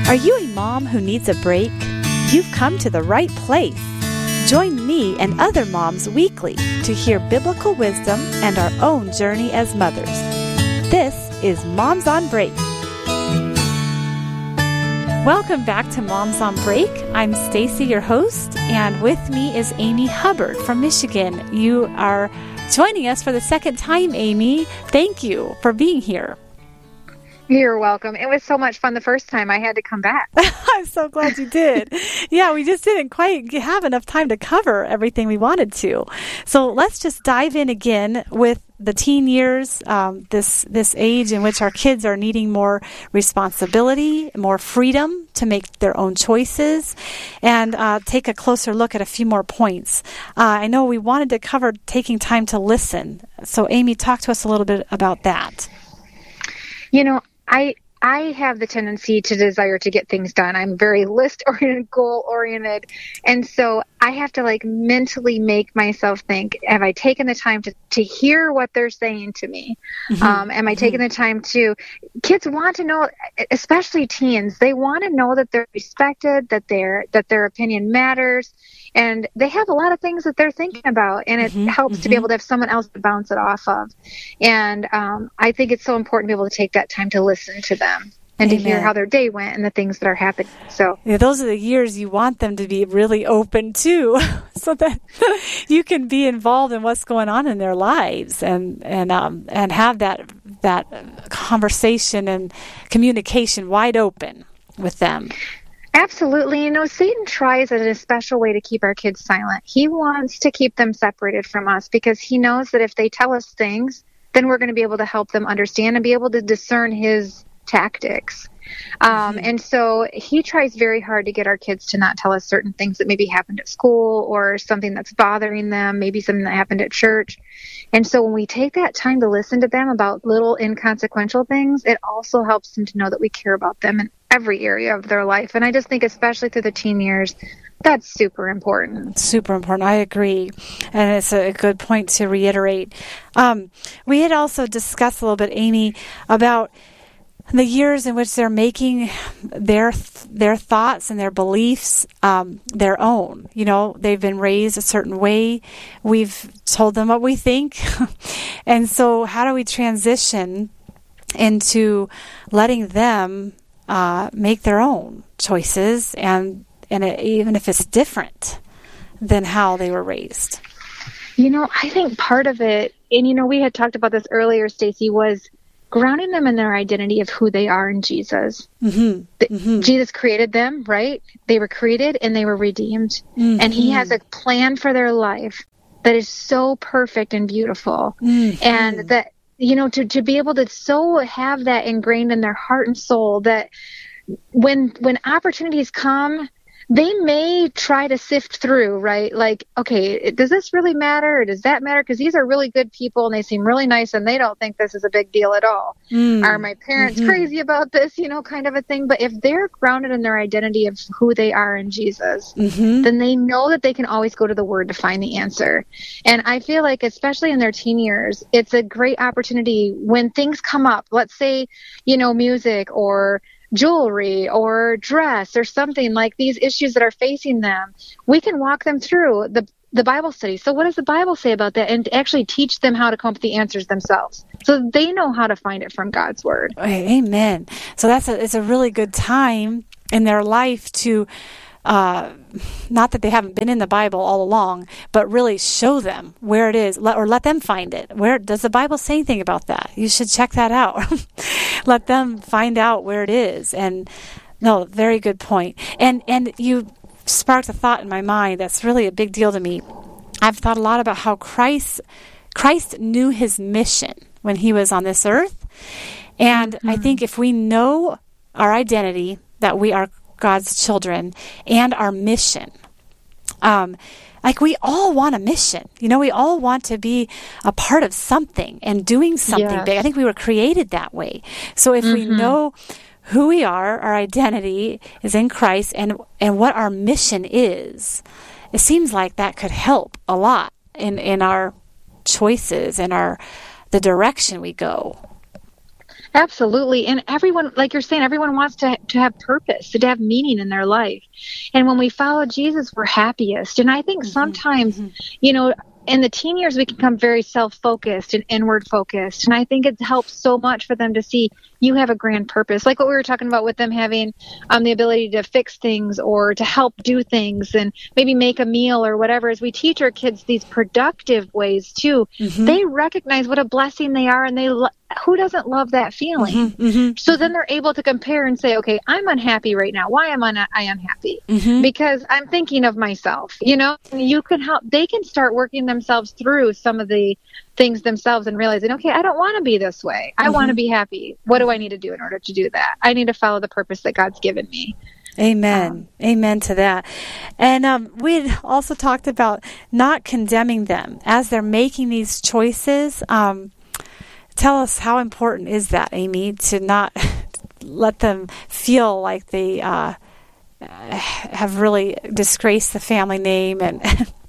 Are you a mom who needs a break? You've come to the right place. Join me and other moms weekly to hear biblical wisdom and our own journey as mothers. This is Moms on Break. Welcome back to Moms on Break. I'm Stacy, your host, and with me is Amy Hubbard from Michigan. You are joining us for the second time, Amy. Thank you for being here. You're welcome. It was so much fun the first time. I had to come back. I'm so glad you did. Yeah, we just didn't quite have enough time to cover everything we wanted to. So let's just dive in again with the teen years, this age in which our kids are needing more responsibility, more freedom to make their own choices, and take a closer look at a few more points. I know we wanted to cover taking time to listen. So Amy, talk to us a little bit about that. You know, I have the tendency to desire to get things done. I'm very list-oriented, goal-oriented. And so I have to mentally make myself think, have I taken the time to hear what they're saying to me? Mm-hmm. Am I taking the time to, kids want to know, especially teens, they want to know that they're respected, that their opinion matters. And they have a lot of things that they're thinking about, and it helps to be able to have someone else to bounce it off of. And I think it's so important to be able to take that time to listen to them and to hear how their day went and the things that are happening. So those are the years you want them to be really open too, so that you can be involved in what's going on in their lives and have that conversation and communication wide open with them. Absolutely. You know, Satan tries in a special way to keep our kids silent. He wants to keep them separated from us because he knows that if they tell us things, then we're going to be able to help them understand and be able to discern his tactics. And so he tries very hard to get our kids to not tell us certain things that maybe happened at school or something that's bothering them, maybe something that happened at church. And so when we take that time to listen to them about little inconsequential things, it also helps them to know that we care about them in every area of their life. And I just think especially through the teen years, that's super important. Super important. I agree. And it's a good point to reiterate. We had also discussed a little bit, Amy, about the years in which they're making their thoughts and their beliefs their own. You know, they've been raised a certain way. We've told them what we think. And so how do we transition into letting them make their own choices, and even if it's different than how they were raised? You know, I think part of it, and you know, we had talked about this earlier, Stacy, was grounding them in their identity of who they are in Jesus. Jesus created them, right? They were created and they were redeemed. And he has a plan for their life that is so perfect and beautiful. And that, you know, to be able to so have that ingrained in their heart and soul that when opportunities come, they may try to sift through, right? Like, okay, does this really matter or does that matter? Because these are really good people and they seem really nice and they don't think this is a big deal at all. Are my parents crazy about this, you know, kind of a thing? But if they're grounded in their identity of who they are in Jesus, then they know that they can always go to the Word to find the answer. And I feel like, especially in their teen years, it's a great opportunity when things come up. Let's say, you know, music or jewelry or dress or something, like these issues that are facing them, we can walk them through the Bible study. So what does the Bible say about that? And actually teach them how to come up with the answers themselves, so they know how to find it from God's Word. Amen. So it's a really good time in their life to not that they haven't been in the Bible all along, but really show them where it is, or let them find it. Where does the Bible say anything about that? You should check that out. Let them find out where it is. And no, very good point. And you sparked a thought in my mind that's really a big deal to me. I've thought a lot about how Christ knew his mission when he was on this earth. And I think if we know our identity, that we are God's children, and our mission. Like, we all want a mission. You know, we all want to be a part of something and doing something big. I think we were created that way. So if we know who we are, our identity is in Christ, and what our mission is, it seems like that could help a lot in our choices and the direction we go. Absolutely. And everyone, like you're saying, everyone wants to have purpose, to have meaning in their life. And when we follow Jesus, we're happiest. And I think sometimes, you know, in the teen years, we can become very self-focused and inward focused. And I think it helps so much for them to see you have a grand purpose, like what we were talking about with them having the ability to fix things or to help do things and maybe make a meal or whatever. As we teach our kids these productive ways too, they recognize what a blessing they are, and who doesn't love that feeling? So then they're able to compare and say, okay, I'm unhappy right now. Why am I unhappy? Because I'm thinking of myself, you know. You can help. They can start working themselves through some of the things themselves and realizing, okay, I don't want to be this way. I want to be happy. What do I need to do in order to do that? I need to follow the purpose that God's given me. Amen. Amen to that. And we had also talked about not condemning them as they're making these choices. Tell us, how important is that, Amy, to not let them feel like they have really disgraced the family name and,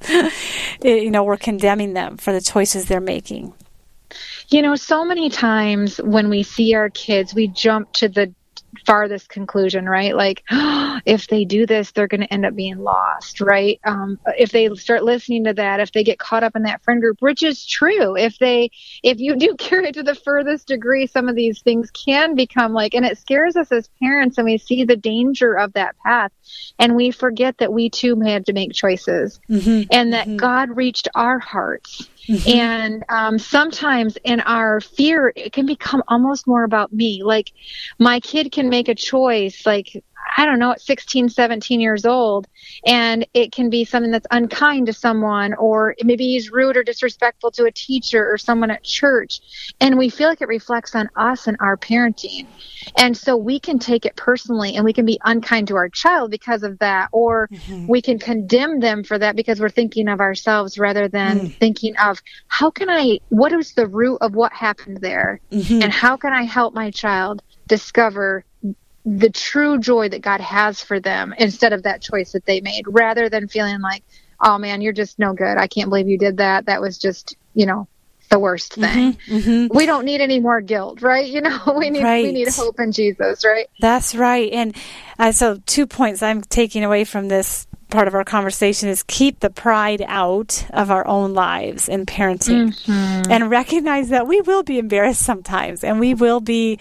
you know, we're condemning them for the choices they're making? You know, so many times when we see our kids, we jump to the farthest conclusion, right? Like, if they do this, they're going to end up being lost, right? If they start listening to that, if they get caught up in that friend group, which is true. If you do carry it to the furthest degree, some of these things can become like, and it scares us as parents, and we see the danger of that path, and we forget that we too had to make choices, and that God reached our hearts. And sometimes in our fear, it can become almost more about me. Like, my kid can make a choice, like, I don't know, at 16, 17 years old, and it can be something that's unkind to someone, or maybe he's rude or disrespectful to a teacher or someone at church, and we feel like it reflects on us and our parenting. And so we can take it personally, and we can be unkind to our child because of that, or we can condemn them for that because we're thinking of ourselves rather than thinking of, what is the root of what happened there, and how can I help my child discover the true joy that God has for them instead of that choice that they made, rather than feeling like, oh man, you're just no good. I can't believe you did that. That was just, you know, the worst thing. We don't need any more guilt, right? You know, we need hope in Jesus, right? That's right. And so 2 points I'm taking away from this part of our conversation is keep the pride out of our own lives in parenting, and recognize that we will be embarrassed sometimes, and we will be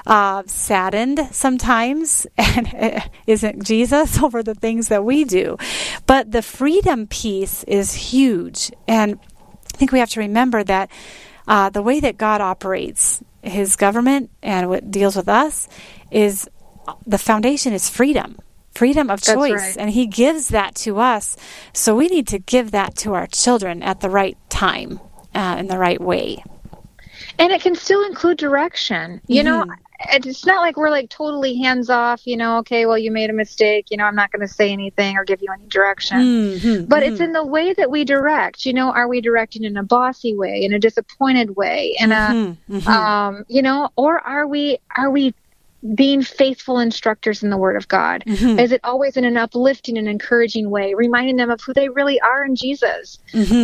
saddened sometimes, and isn't Jesus, over the things that we do. But the freedom piece is huge. And I think we have to remember that the way that God operates his government and what deals with us is the foundation is freedom of choice. Right. And he gives that to us. So we need to give that to our children at the right time, in the right way. And it can still include direction. You know, it's not like we're like totally hands off, you know, okay, well, you made a mistake, you know, I'm not going to say anything or give you any direction. But it's in the way that we direct. You know, are we directing in a bossy way, in a disappointed way, in a, you know, or are we being faithful instructors in the Word of God? Is it always in an uplifting and encouraging way, reminding them of who they really are in Jesus?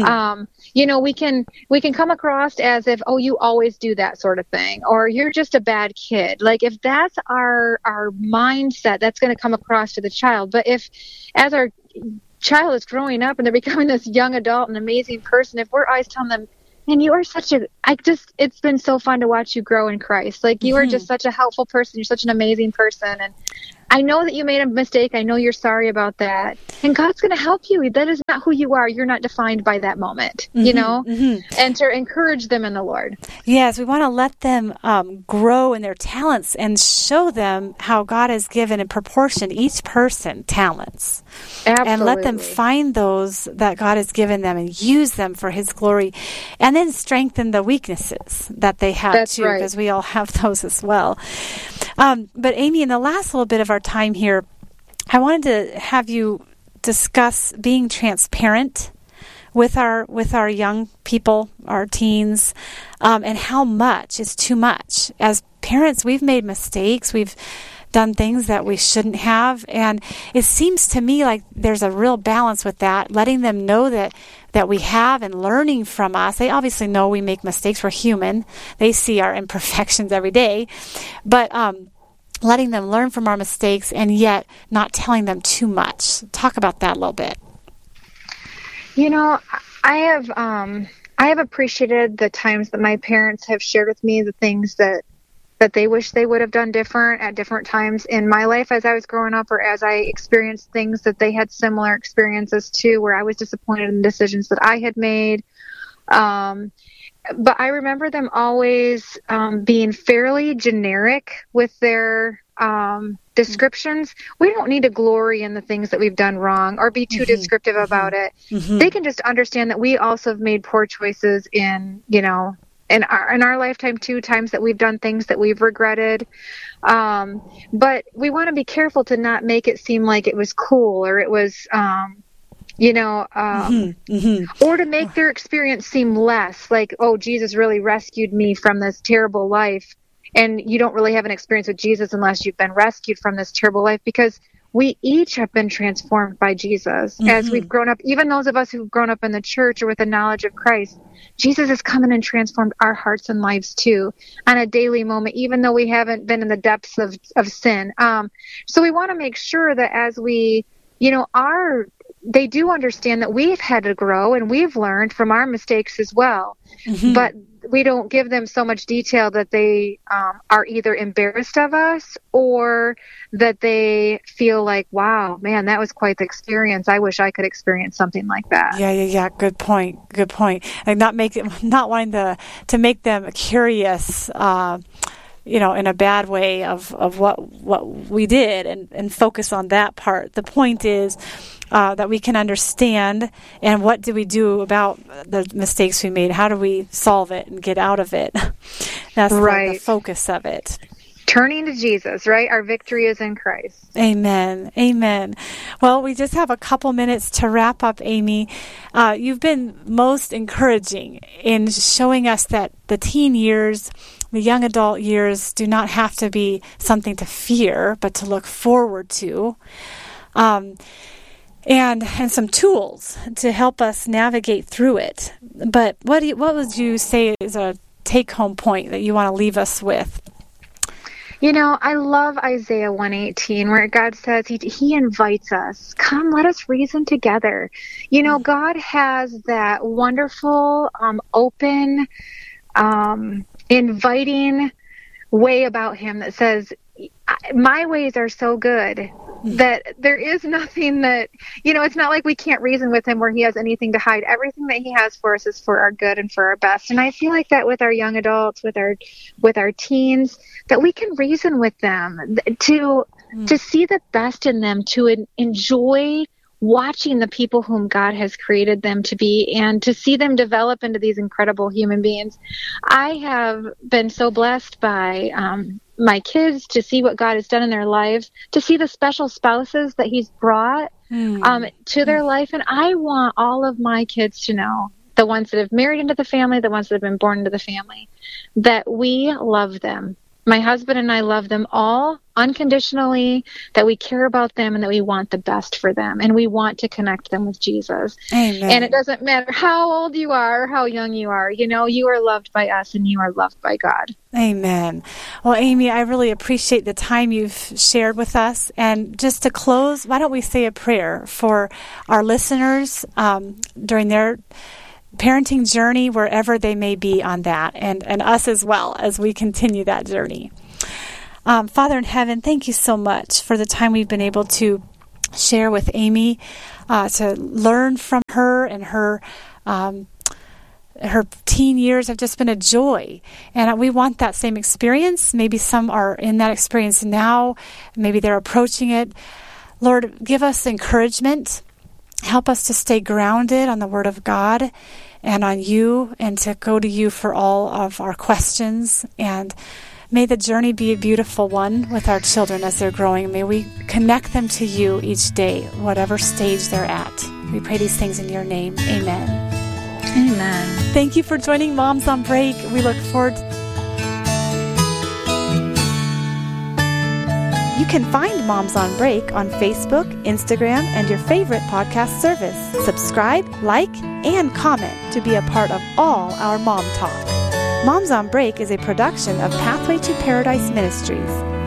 You know, we can come across as if, oh, you always do that sort of thing, or you're just a bad kid. Like, if that's our mindset, that's going to come across to the child. But if, as our child is growing up and they're becoming this young adult and amazing person, if we're always telling them, and you are it's been so fun to watch you grow in Christ. Like, you are just such a helpful person. You're such an amazing person. And I know that you made a mistake. I know you're sorry about that. And God's going to help you. That is not who you are. You're not defined by that moment, you know, and to encourage them in the Lord. Yes, we want to let them grow in their talents and show them how God has given in proportion each person talents. Absolutely. And let them find those that God has given them and use them for his glory, and then strengthen the weaknesses that they have. That's too, right. because we all have those as well. But Amy, in the last little bit of our time here, I wanted to have you discuss being transparent with our young people, our teens, and how much is too much. As parents, we've made mistakes. We've done things that we shouldn't have, and it seems to me like there's a real balance with that, letting them know that that we have and learning from us. They obviously know we make mistakes. We're human. They see our imperfections every day. But letting them learn from our mistakes and yet not telling them too much. Talk about that a little bit. I have appreciated the times that my parents have shared with me the things that they wish they would have done different at different times in my life as I was growing up, or as I experienced things that they had similar experiences to, where I was disappointed in decisions that I had made. But I remember them always being fairly generic with their descriptions. We don't need to glory in the things that we've done wrong or be too descriptive about it. They can just understand that we also have made poor choices in our lifetime too, times that we've done things that we've regretted. But we want to be careful to not make it seem like it was cool, or it was, or to make their experience seem less like, oh, Jesus really rescued me from this terrible life. And you don't really have an experience with Jesus unless you've been rescued from this terrible life, because we each have been transformed by Jesus as we've grown up. Even those of us who've grown up in the church or with the knowledge of Christ, Jesus has come in and transformed our hearts and lives too on a daily moment, even though we haven't been in the depths of sin. So we want to make sure that as we, they do understand that we've had to grow and we've learned from our mistakes as well. But we don't give them so much detail that they are either embarrassed of us or that they feel like, wow, man, that was quite the experience. I wish I could experience something like that. Yeah. Good point. And not wanting to make them curious, in a bad way of what we did, and focus on that part. The point is that we can understand, and what do we do about the mistakes we made? How do we solve it and get out of it? That's right. The focus of it. Turning to Jesus, right? Our victory is in Christ. Amen. Well, we just have a couple minutes to wrap up, Amy. You've been most encouraging in showing us that the teen years, the young adult years, do not have to be something to fear, but to look forward to. And some tools to help us navigate through it. But what would you say is a take-home point that you want to leave us with? I love Isaiah 1:18, where God says he invites us, come, let us reason together. God has that wonderful, open, inviting way about him that says, my ways are so good that there is nothing that, it's not like we can't reason with him where he has anything to hide. Everything that he has for us is for our good and for our best. And I feel like that with our young adults, with our teens, that we can reason with them to see the best in them, to enjoy watching the people whom God has created them to be, and to see them develop into these incredible human beings. I have been so blessed by my kids to see what God has done in their lives, to see the special spouses that he's brought to their life. And I want all of my kids to know, the ones that have married into the family, the ones that have been born into the family, that we love them. My husband and I love them all unconditionally, that we care about them and that we want the best for them, and we want to connect them with Jesus. Amen. And it doesn't matter how old you are or how young you are, you are loved by us and you are loved by God. Amen. Well, Amy, I really appreciate the time you've shared with us. And just to close, why don't we say a prayer for our listeners during their parenting journey, wherever they may be on that, and us as well as we continue that journey. Father in heaven, thank you so much for the time we've been able to share with Amy, to learn from her, and her teen years have just been a joy. And we want that same experience. Maybe some are in that experience now. Maybe they're approaching it. Lord, give us encouragement. Help us to stay grounded on the Word of God and on you, and to go to you for all of our questions. And may the journey be a beautiful one with our children as they're growing. May we connect them to you each day, whatever stage they're at. We pray these things in your name. Amen. Amen. Thank you for joining Moms on Break. We look forward to You can find Moms on Break on Facebook, Instagram, and your favorite podcast service. Subscribe, like, and comment to be a part of all our Mom Talk. Moms on Break is a production of Pathway to Paradise Ministries.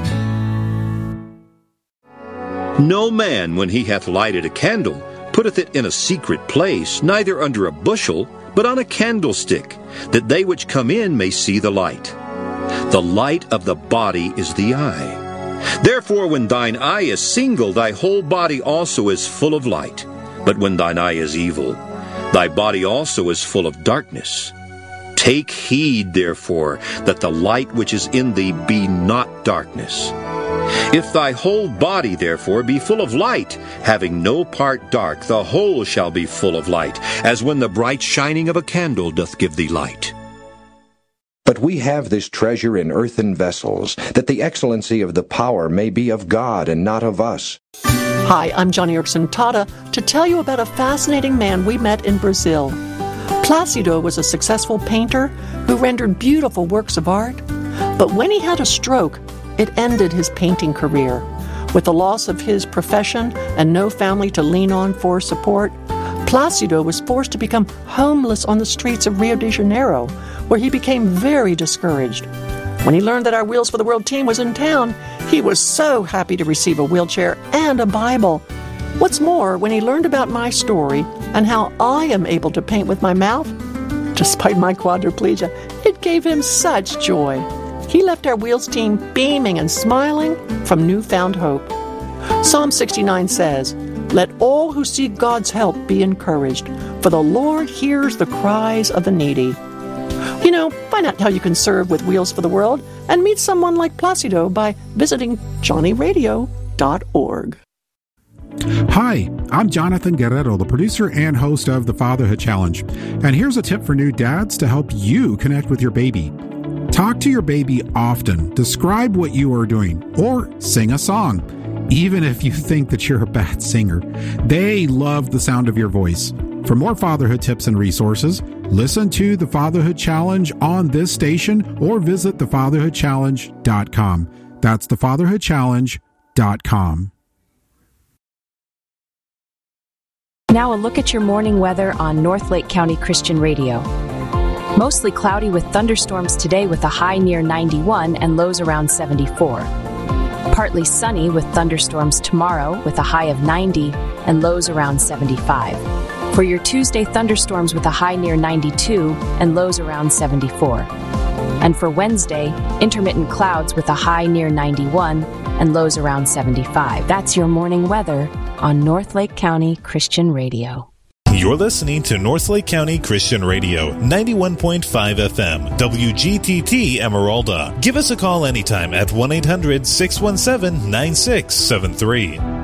No man, when he hath lighted a candle, putteth it in a secret place, neither under a bushel, but on a candlestick, that they which come in may see the light. The light of the body is the eye. Therefore, when thine eye is single, thy whole body also is full of light. But when thine eye is evil, thy body also is full of darkness. Take heed, therefore, that the light which is in thee be not darkness. If thy whole body, therefore, be full of light, having no part dark, the whole shall be full of light, as when the bright shining of a candle doth give thee light. But we have this treasure in earthen vessels, that the excellency of the power may be of God and not of us. Hi, I'm Johnny Erickson Tata to tell you about a fascinating man we met in Brazil. Plácido was a successful painter who rendered beautiful works of art, but when he had a stroke, it ended his painting career. With the loss of his profession and no family to lean on for support, Plácido was forced to become homeless on the streets of Rio de Janeiro, where he became very discouraged. When he learned that our Wheels for the World team was in town, he was so happy to receive a wheelchair and a Bible. What's more, when he learned about my story and how I am able to paint with my mouth, despite my quadriplegia, it gave him such joy. He left our Wheels team beaming and smiling from newfound hope. Psalm 69 says, "Let all who seek God's help be encouraged, for the Lord hears the cries of the needy." You know, find out how you can serve with Wheels for the World and meet someone like Plácido by visiting johnnyradio.org. Hi, I'm Jonathan Guerrero, the producer and host of the Fatherhood Challenge. And here's a tip for new dads to help you connect with your baby. Talk to your baby often. Describe what you are doing, or sing a song. Even if you think that you're a bad singer, they love the sound of your voice. For more fatherhood tips and resources, listen to the Fatherhood Challenge on this station or visit thefatherhoodchallenge.com. That's thefatherhoodchallenge.com. Now a look at your morning weather on North Lake County Christian Radio. Mostly cloudy with thunderstorms today with a high near 91 and lows around 74. Partly sunny with thunderstorms tomorrow with a high of 90 and lows around 75. For your Tuesday, thunderstorms with a high near 92 and lows around 74. And for Wednesday, intermittent clouds with a high near 91 and lows around 75. That's your morning weather on North Lake County Christian Radio. You're listening to North Lake County Christian Radio, 91.5 FM, WGTT Emeralda. Give us a call anytime at 1-800-617-9673.